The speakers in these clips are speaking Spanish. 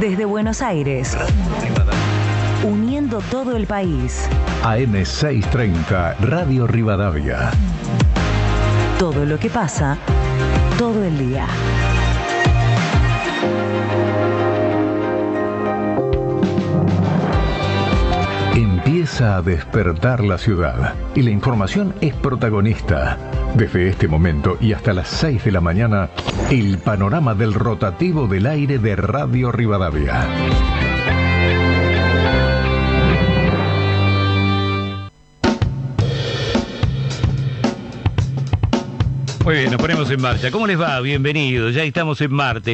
Desde Buenos Aires, uniendo todo el país. AM630, Radio Rivadavia. Todo lo que pasa, todo el día. Empieza a despertar la ciudad y la información es protagonista. Desde este momento y hasta las 6 de la mañana, el panorama del rotativo del aire de Radio Rivadavia. Muy bien, nos ponemos en marcha. ¿Cómo les va? Bienvenidos. Ya estamos en martes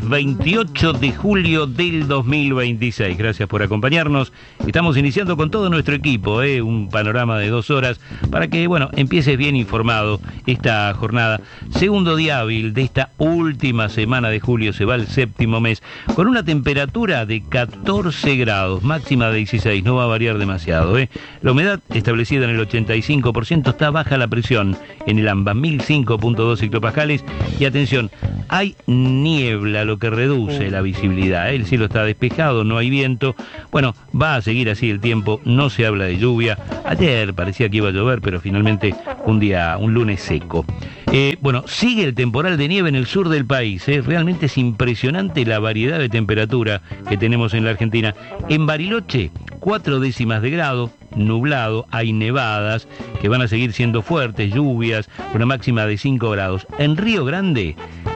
28 de julio del 2026. Gracias por acompañarnos. Estamos iniciando con todo nuestro equipo, un panorama de 2 horas para que, empieces bien informado esta jornada. Segundo día hábil de esta última semana de julio, se va el 7º mes, con una temperatura de 14 grados, máxima de 16, no va a variar demasiado. La humedad establecida en el 85%, está baja la presión en el AMBA, 1005.2 hectopascales, y atención, hay niebla, lo que reduce la visibilidad. El cielo está despejado, no hay viento. Bueno, va a seguir así el tiempo, no se habla de lluvia. Ayer parecía que iba a llover, pero finalmente un lunes seco. Sigue el temporal de nieve en el sur del país. Realmente es impresionante la variedad de temperatura que tenemos en la Argentina. En Bariloche, 4 décimas de grado, nublado, hay nevadas que van a seguir siendo fuertes, lluvias, una máxima de 5 grados. En Río Grande,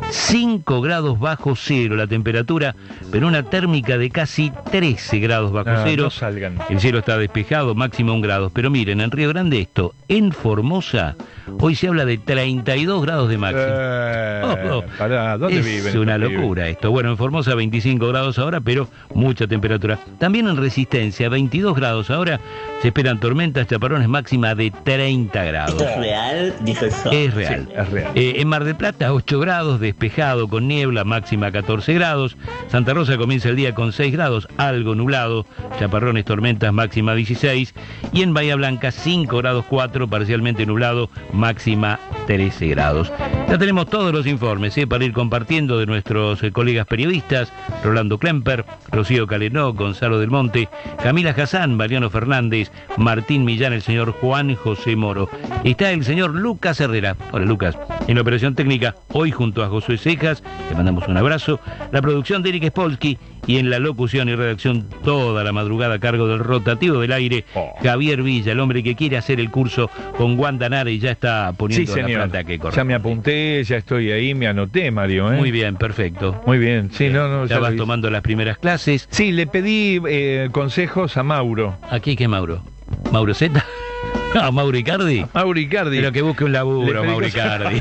5 grados bajo cero la temperatura, pero una térmica de casi 13 grados bajo cero. No salgan. El cielo está despejado, máximo 1 grado. Pero miren, en Río Grande esto, en Formosa, hoy se habla de 32 grados de máximo. ¿Dónde viven? Es una locura esto. Bueno, en Formosa 25 grados ahora, pero mucha temperatura. También en Resistencia, 22 grados ahora. Se esperan tormentas, chaparrones, máxima de 30 grados. ¿Esto es real? Dijo eso. Es real. Sí, es real. En Mar del Plata, 8 grados, despejado con niebla, máxima 14 grados. Santa Rosa comienza el día con 6 grados, algo nublado, chaparrones, tormentas, máxima 16. Y en Bahía Blanca, 5 grados 4, parcialmente nublado, máxima 13 grados. Ya tenemos todos los informes para ir compartiendo de nuestros colegas periodistas: Rolando Klemper, Rocío Calenó, Gonzalo del Monte, Camila Hassan, Mariano Fernández, Martín Millán, el señor Juan José Moro. Está el señor Lucas Herrera. Hola, Lucas. En la operación técnica, hoy junto a Josué Cejas, le mandamos un abrazo. La producción de Eric Spolsky, y en la locución y redacción toda la madrugada a cargo del rotativo del aire, Javier Villa, el hombre que quiere hacer el curso con Wanda Nara y ya está poniendo la plata que corre. Ya me apunté, ya estoy ahí, me anoté, Mario. Muy bien, perfecto. Muy bien, sí, ya vas tomando las primeras clases. Sí, le pedí consejos a Mauro. ¿Aquí qué Mauro? ¿Mauro Z? No, Mauro Icardi. Mauro Icardi. Pero que busque un laburo, Mauro Icardi.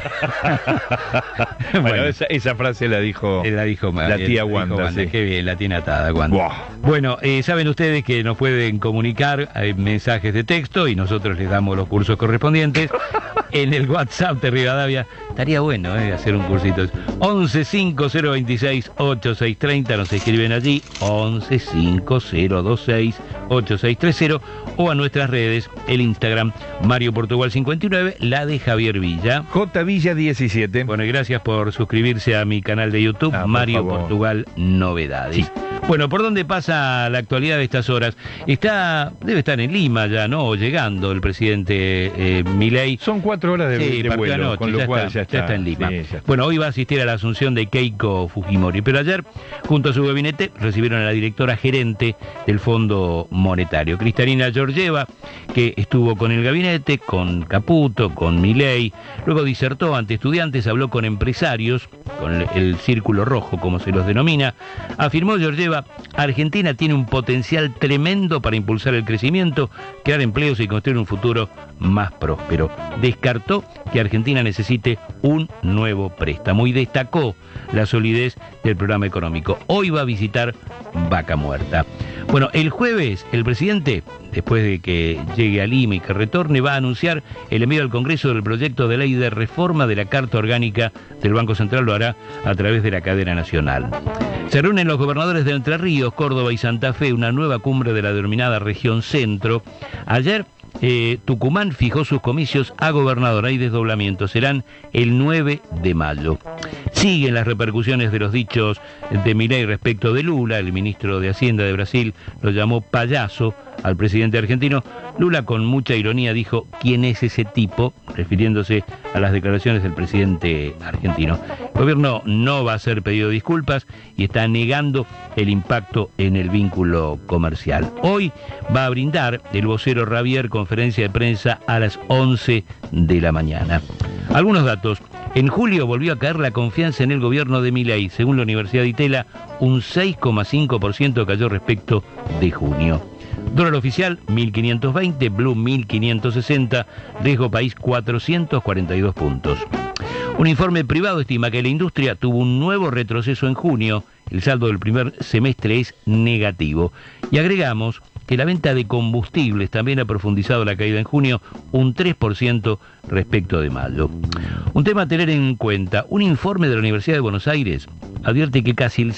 Bueno, esa frase la dijo la tía Wanda. Sí. Qué bien, la tiene atada, Wanda. Wow. Bueno, saben ustedes que nos pueden comunicar mensajes de texto y nosotros les damos los cursos correspondientes en el WhatsApp de Rivadavia. Estaría bueno hacer un cursito. 1150268630, nos escriben allí, 1150268630, o a nuestras redes, el Instagram Mario Portugal 59, la de Javier Villa. J Villa 17. Bueno, y gracias por suscribirse a mi canal de YouTube, Mario Portugal Novedades. Sí. Bueno, ¿por dónde pasa la actualidad de estas horas? Debe estar en Lima ya, ¿no? O llegando el presidente Milei. Son 4 horas de vuelo, anoche, con lo cual ya está en Lima. Sí, bueno, hoy va a asistir a la asunción de Keiko Fujimori, pero ayer, junto a su gabinete, recibieron a la directora gerente del Fondo Monetario, Cristalina Georgieva, que estuvo con el gabinete, con Caputo, con Milei, luego disertó ante estudiantes, habló con empresarios, con el Círculo Rojo, como se los denomina. Afirmó Georgieva: Argentina tiene un potencial tremendo para impulsar el crecimiento, crear empleos y construir un futuro más próspero. Descartó que Argentina necesite un nuevo préstamo y destacó la solidez del programa económico. Hoy va a visitar Vaca Muerta. Bueno, el jueves el presidente, después de que llegue a Lima y que retorne, va a anunciar el envío al Congreso del proyecto de ley de reforma de la Carta Orgánica del Banco Central. Lo hará a través de la cadena nacional. Se reúnen los gobernadores de Entre Ríos, Córdoba y Santa Fe, una nueva cumbre de la denominada Región Centro. Ayer Tucumán fijó sus comicios a gobernador. Hay desdoblamientos, serán el 9 de mayo. Siguen las repercusiones de los dichos de Milei respecto de Lula. El ministro de Hacienda de Brasil lo llamó payaso al presidente argentino. Lula, con mucha ironía, dijo: ¿quién es ese tipo?, refiriéndose a las declaraciones del presidente argentino. El gobierno no va a hacer pedido de disculpas y está negando el impacto en el vínculo comercial. Hoy va a brindar el vocero Ravier conferencia de prensa a las 11 de la mañana. Algunos datos. En julio volvió a caer la confianza en el gobierno de Milei. Según la Universidad de Itela, un 6,5% cayó respecto de junio. Dólar oficial 1.520, Blue 1.560, riesgo país 442 puntos. Un informe privado estima que la industria tuvo un nuevo retroceso en junio. El saldo del primer semestre es negativo. Y agregamos que la venta de combustibles también ha profundizado la caída en junio, un 3% respecto de mayo. Un tema a tener en cuenta: un informe de la Universidad de Buenos Aires advierte que casi el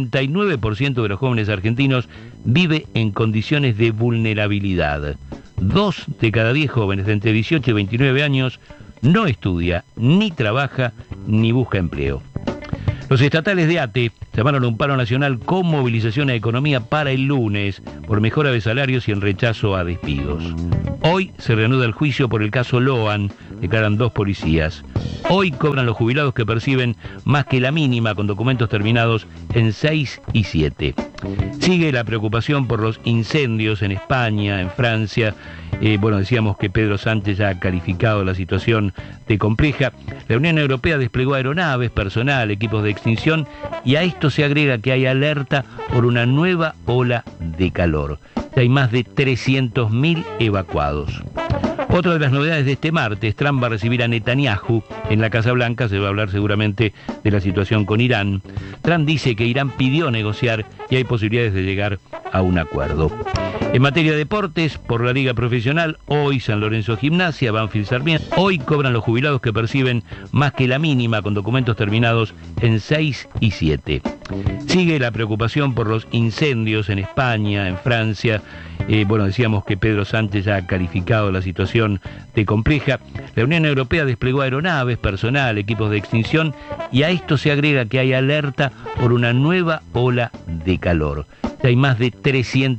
59% de los jóvenes argentinos vive en condiciones de vulnerabilidad. 2 de cada 10 jóvenes de entre 18 y 29 años no estudia, ni trabaja, ni busca empleo. Los estatales de ATE llamaron a un paro nacional con movilización a economía para el lunes por mejora de salarios y en rechazo a despidos. Hoy se reanuda el juicio por el caso Loan, declaran 2 policías. Hoy cobran los jubilados que perciben más que la mínima con documentos terminados en 6 y 7. Sigue la preocupación por los incendios en España, en Francia. Decíamos que Pedro Sánchez ya ha calificado la situación de compleja. La Unión Europea desplegó aeronaves, personal, equipos de extinción, y a esto se agrega que hay alerta por una nueva ola de calor. Ya hay más de 300.000 evacuados. Otra de las novedades de este martes: Trump va a recibir a Netanyahu en la Casa Blanca. Se va a hablar seguramente de la situación con Irán. Trump dice que Irán pidió negociar y hay posibilidades de llegar a un acuerdo. En materia de deportes, por la Liga Profesional, hoy San Lorenzo Gimnasia, Banfield Sarmiento. Hoy cobran los jubilados que perciben más que la mínima con documentos terminados en 6 y 7. Sigue la preocupación por los incendios en España, en Francia. Decíamos que Pedro Sánchez ya ha calificado la situación de compleja. La Unión Europea desplegó aeronaves, personal, equipos de extinción, y a esto se agrega que hay alerta por una nueva ola de calor. Ya hay más de 300